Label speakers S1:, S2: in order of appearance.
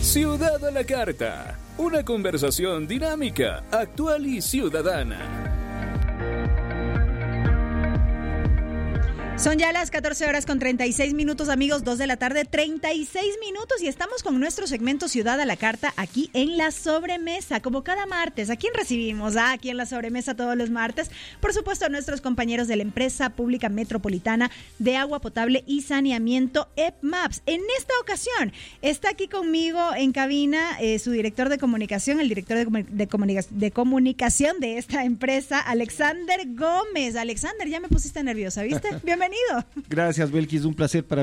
S1: Ciudad a la Carta. Una conversación dinámica, actual y ciudadana.
S2: Son ya las 14:36, amigos, 2 de la tarde, 36 minutos, y estamos con nuestro segmento Ciudad a la Carta aquí en La Sobremesa, como cada martes. ¿A quién recibimos? Aquí en La Sobremesa todos los martes, por supuesto, a nuestros compañeros de la Empresa Pública Metropolitana de Agua Potable y Saneamiento, EPMAPS. En esta ocasión está aquí conmigo en cabina su director de comunicación, el director de comunicación de esta empresa, Alexander Gómez. Alexander, ya me pusiste nerviosa, ¿viste? Bienvenido.
S3: Gracias, Belkis, un placer para